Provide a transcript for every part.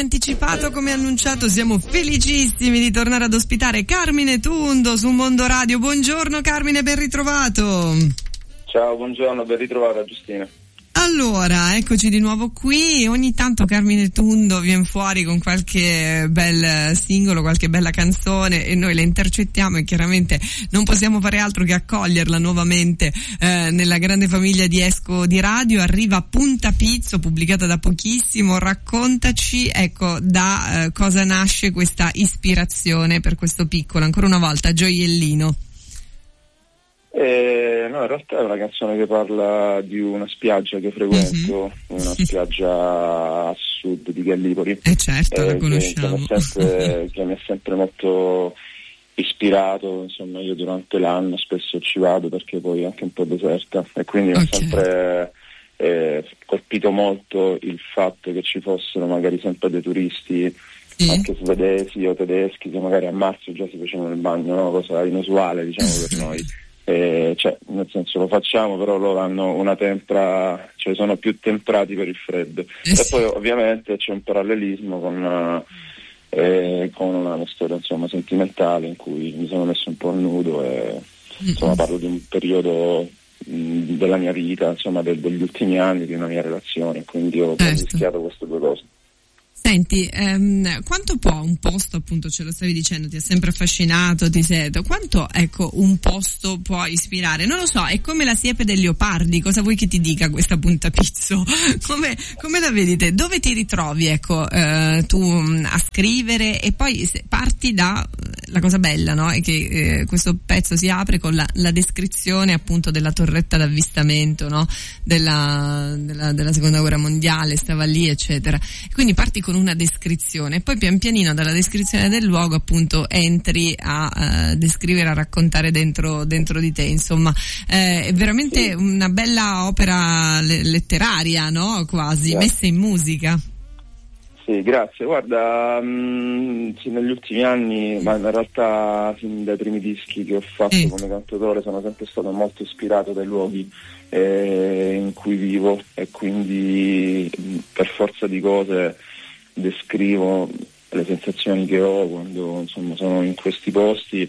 anticipato, come annunciato, siamo felicissimi di tornare ad ospitare Carmine Tundo su Mondo Radio. Buongiorno Carmine, ben ritrovato. Ciao, buongiorno, ben ritrovata Giustina. Allora, eccoci di nuovo qui. Ogni tanto Carmine Tundo viene fuori con qualche bel singolo, qualche bella canzone e noi la intercettiamo e chiaramente non possiamo fare altro che accoglierla nuovamente nella grande famiglia di Esco di Radio. Arriva Punta Pizzo, pubblicata da pochissimo. Raccontaci, ecco, da cosa nasce questa ispirazione per questo piccolo, ancora una volta, gioiellino. No, in realtà è una canzone che parla di una spiaggia che frequento, una spiaggia a sud di Gallipoli. Certo, la conosciamo. Che mi ha sempre molto ispirato, insomma io durante l'anno spesso ci vado perché poi è anche un po' deserta e quindi mi ha sempre colpito molto il fatto che ci fossero magari sempre dei turisti, anche svedesi o tedeschi, che magari a marzo già si facevano il bagno, no? Cosa inusuale diciamo per noi. Cioè, nel senso lo facciamo, però loro hanno una tempra, cioè sono più temprati per il freddo. E poi ovviamente c'è un parallelismo con una storia insomma sentimentale in cui mi sono messo un po' a nudo e insomma parlo di un periodo della mia vita, insomma degli ultimi anni di una mia relazione, quindi ho mischiato queste due cose. Senti, quanto può un posto, appunto ce lo stavi dicendo, ti ha sempre affascinato, quanto ecco un posto può ispirare? Non lo so, è come la siepe dei leopardi, cosa vuoi che ti dica questa Punta Pizzo? Come la vedete? Dove ti ritrovi, ecco, tu a scrivere e poi parti da, la cosa bella, no? È che questo pezzo si apre con la descrizione appunto della torretta d'avvistamento, no? Della seconda guerra mondiale, stava lì, eccetera. Quindi parti con una descrizione e poi pian pianino dalla descrizione del luogo appunto entri a descrivere, a raccontare dentro di te, insomma è veramente una bella opera letteraria, no? Quasi messa in musica. Sì, grazie. Guarda, sì, negli ultimi anni, ma in realtà fin dai primi dischi che ho fatto come cantautore sono sempre stato molto ispirato dai luoghi in cui vivo e quindi per forza di cose descrivo le sensazioni che ho quando insomma sono in questi posti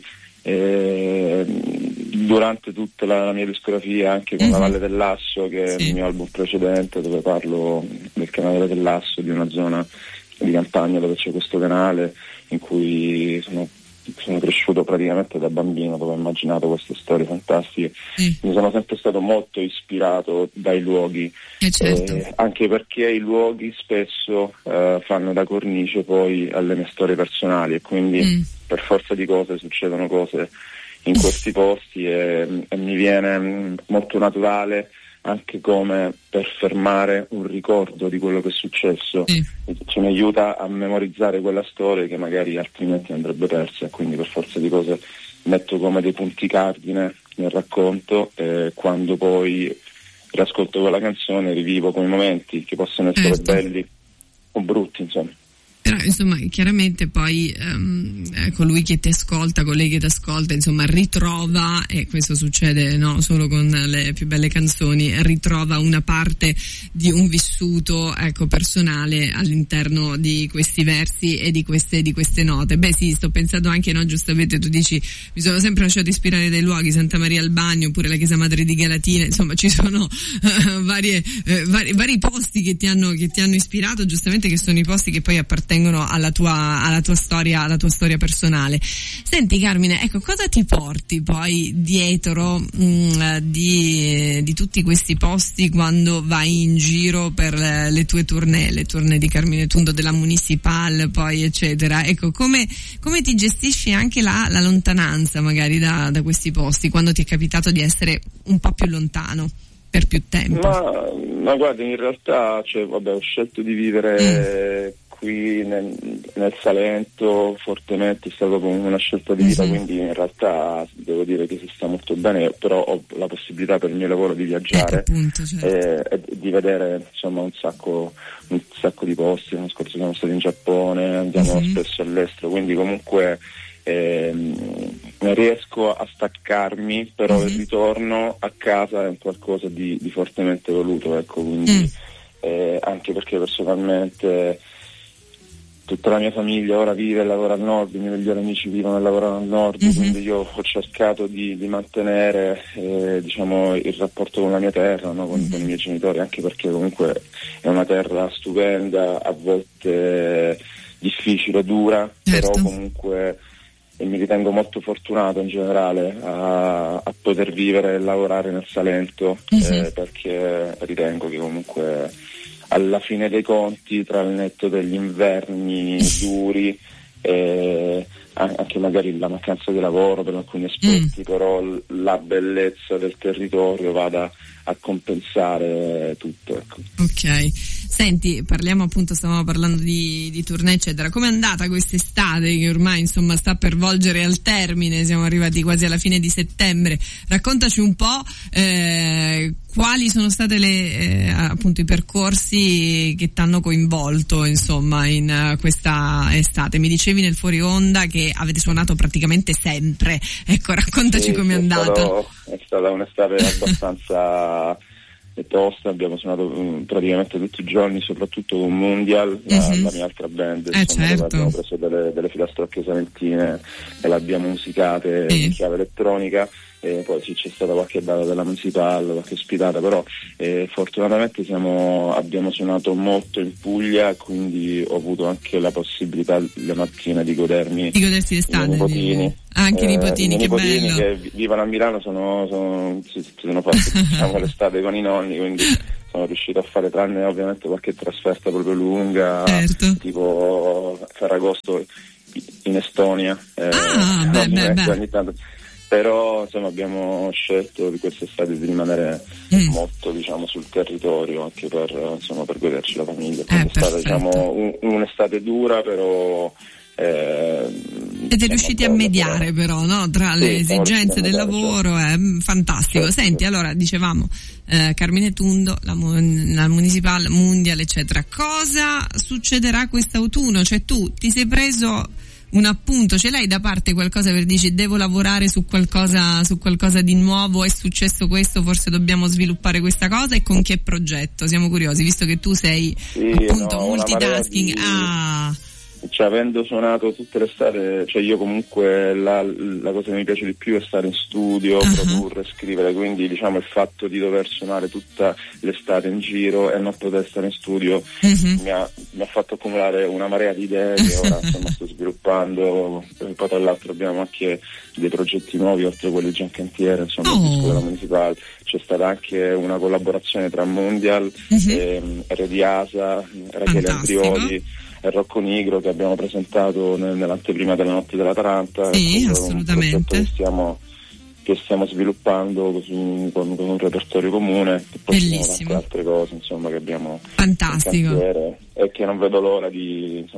durante tutta la mia discografia, anche con La Valle dell'Asso, che è il mio album precedente, dove parlo del canale dell'Asso, di una zona di campagna dove c'è questo canale in cui sono cresciuto praticamente da bambino, dove ho immaginato queste storie fantastiche. Mi sono sempre stato molto ispirato dai luoghi, anche perché i luoghi spesso fanno da cornice poi alle mie storie personali e quindi per forza di cose succedono cose in questi posti e mi viene molto naturale anche come per fermare un ricordo di quello che è successo, ci mi aiuta a memorizzare quella storia che magari altrimenti andrebbe persa, e quindi per forza di cose metto come dei punti cardine nel racconto e quando poi riascolto quella canzone rivivo quei momenti che possono essere belli o brutti, insomma. Però insomma chiaramente poi colui che ti ascolta, colei che ti ascolta, insomma ritrova, e questo succede no solo con le più belle canzoni, ritrova una parte di un vissuto ecco personale all'interno di questi versi e di queste note. Beh sì, sto pensando anche, no, giustamente tu dici mi sono sempre lasciato ispirare dai luoghi, Santa Maria al Bagno oppure la Chiesa Madre di Galatina, insomma ci sono vari posti che ti hanno ispirato, giustamente, che sono i posti che poi appartengono alla tua storia personale. Senti Carmine, ecco, cosa ti porti poi dietro di tutti questi posti quando vai in giro per le tue tournée, le tournée di Carmine Tundo, della Municipal poi eccetera, ecco, come ti gestisci anche la lontananza magari da questi posti, quando ti è capitato di essere un po' più lontano per più tempo? Ma guarda, in realtà ho scelto di vivere qui nel Salento fortemente, è stata una scelta di vita, quindi in realtà devo dire che si sta molto bene, però ho la possibilità per il mio lavoro di viaggiare e di vedere insomma un sacco di posti. L'anno scorso siamo stati in Giappone, andiamo spesso all'estero, quindi comunque riesco a staccarmi, però il ritorno a casa è un qualcosa di fortemente voluto, ecco, quindi anche perché personalmente tutta la mia famiglia ora vive e lavora al nord, i miei migliori amici vivono e lavorano al nord, quindi io ho cercato di mantenere diciamo il rapporto con la mia terra, no? con i miei genitori, anche perché comunque è una terra stupenda, a volte difficile, dura, però comunque mi ritengo molto fortunato in generale a poter vivere e lavorare nel Salento, perché ritengo che comunque alla fine dei conti, tra il netto degli inverni duri e anche magari la mancanza di lavoro per alcuni aspetti, però la bellezza del territorio vada a compensare tutto, ecco. Ok, senti, stavamo parlando di tournée eccetera, com'è andata quest'estate che ormai insomma sta per volgere al termine, siamo arrivati quasi alla fine di settembre, raccontaci un po' quali sono state appunto i percorsi che ti hanno coinvolto insomma in questa estate. Mi dicevi nel fuori onda che avete suonato praticamente sempre, ecco, raccontaci com'è andata. È stata un'estate abbastanza tosta, abbiamo suonato praticamente tutti i giorni, soprattutto con Mundial, la mia altra band, certo. Abbiamo preso delle filastrocche salentine e l'abbiamo musicate in chiave elettronica, e poi sì, c'è stata qualche data della Municipal, qualche ospitata, però fortunatamente abbiamo suonato molto in Puglia, quindi ho avuto anche la possibilità le mattine di godersi l'estate, i nipotini. Anche i nipotini, che bello. Che vivono a Milano si sono fatti diciamo l'estate con i nonni, quindi sono riuscito a fare, tranne ovviamente qualche trasferta proprio lunga, tipo Ferragosto in Estonia, ogni tanto. Però insomma abbiamo scelto di quest'estate di rimanere molto diciamo sul territorio, anche per goderci la famiglia. È stata diciamo un'estate dura, però siete riusciti a mediare però, no? Tra le esigenze del lavoro, è fantastico. Certo. Senti, allora dicevamo Carmine Tundo, la Municipal, Mundial eccetera, cosa succederà quest'autunno? Cioè tu ti sei preso un appunto, ce l'hai da parte qualcosa per dici devo lavorare su qualcosa di nuovo, è successo questo, forse dobbiamo sviluppare questa cosa, e con che progetto? Siamo curiosi, visto che tu sei appunto multitasking. Cioè, avendo suonato tutte le estate, cioè io comunque la cosa che mi piace di più è stare in studio, produrre, scrivere, quindi diciamo il fatto di dover suonare tutta l'estate in giro e non poter stare in studio mi ha fatto accumulare una marea di idee che ora sto sviluppando. Poi tra l'altro abbiamo anche dei progetti nuovi oltre a quelli già in cantiere, insomma il disco della Municipal. C'è stata anche una collaborazione tra Mundial e Rediasa, Rachele Andrioli e Rocco Nigro, che abbiamo presentato nell'anteprima della Notte dell'Atalanta. Sì, assolutamente. Che stiamo sviluppando con un repertorio comune, e poi ci sono tante altre cose insomma che abbiamo. Fantastico. E che non vedo l'ora di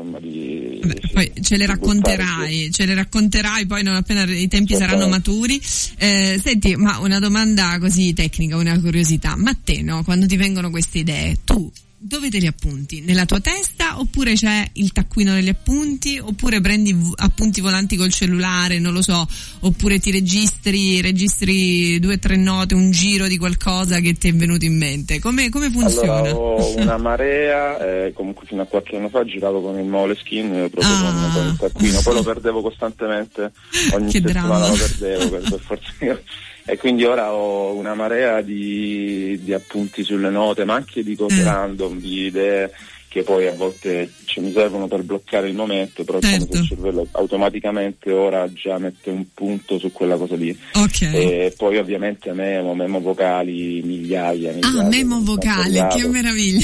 poi ce le racconterai poi non appena i tempi saranno maturi. Senti, ma una domanda così tecnica, una curiosità, ma te, no, quando ti vengono queste idee, tu dove te li appunti? Nella tua testa, oppure c'è il taccuino degli appunti, oppure prendi appunti volanti col cellulare, non lo so, oppure ti registri 2 o 3 note, un giro di qualcosa che ti è venuto in mente? Come funziona? Allora, ho una marea, comunque fino a qualche anno fa giravo con il Moleskine proprio con il taccuino, poi lo perdevo costantemente, ogni settimana lo perdevo per forza. E quindi ora ho una marea di appunti sulle note, ma anche di cose random, di idee che poi a volte mi servono per bloccare il momento, però come se il cervello automaticamente ora già mette un punto su quella cosa lì. E poi ovviamente memo vocali, migliaia. Memo vocali, che meraviglia.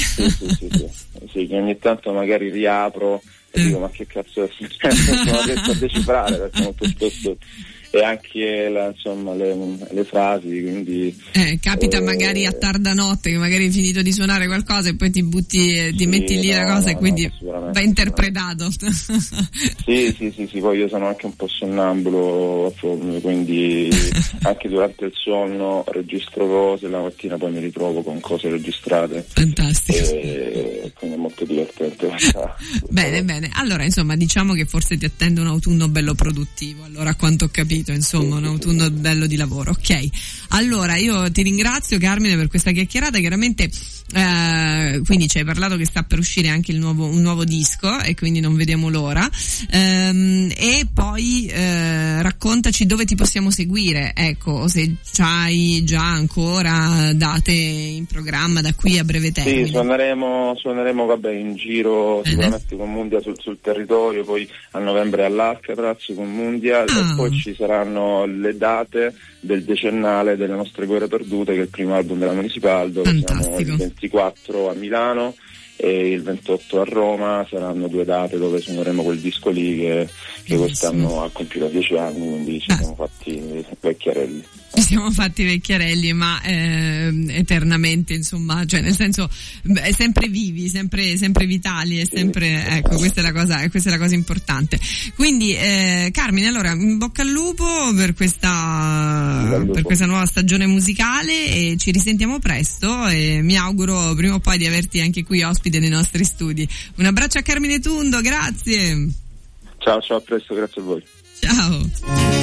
Sì, che ogni tanto magari riapro e dico ma che cazzo è successo? Non riesco a decifrare, perché molto spesso e anche le frasi, quindi capita magari a tarda notte che magari hai finito di suonare qualcosa e poi ti metti lì la cosa e quindi va interpretato. Sì, poi io sono anche un po' sonnambulo, quindi anche durante il sonno registro cose, la mattina poi mi ritrovo con cose registrate. Fantastico. E quindi è molto divertente. Bene, allora insomma diciamo che forse ti attende un autunno bello produttivo, allora a quanto ho capito, insomma un autunno bello di lavoro. Ok, allora io ti ringrazio Carmine per questa chiacchierata, chiaramente quindi ci hai parlato che sta per uscire anche un nuovo disco e quindi non vediamo l'ora, e poi raccontaci dove ti possiamo seguire, ecco, o se c'hai già ancora date in programma da qui a breve termine. Sì, suoneremo in giro sicuramente con Mundia sul territorio, poi a novembre all'Alcatraz con Mundia, e poi ci saranno le date del decennale delle nostre Guerre Perdute, che è il primo album della Municipaldo. Siamo il 24 a Milano e il 28 a Roma, saranno 2 date dove suoneremo quel disco lì che quest'anno ha compiuto 10 anni, quindi ci siamo fatti vecchiarelli. Ci siamo fatti vecchiarelli, ma eternamente, insomma, cioè nel senso sempre vivi, sempre vitali, e sempre, ecco, questa è la cosa importante. Quindi Carmine, allora in bocca al lupo per questa nuova stagione musicale, e ci risentiamo presto, e mi auguro prima o poi di averti anche qui ospite nei nostri studi. Un abbraccio a Carmine Tundo, grazie. Ciao, a presto, grazie a voi. Ciao.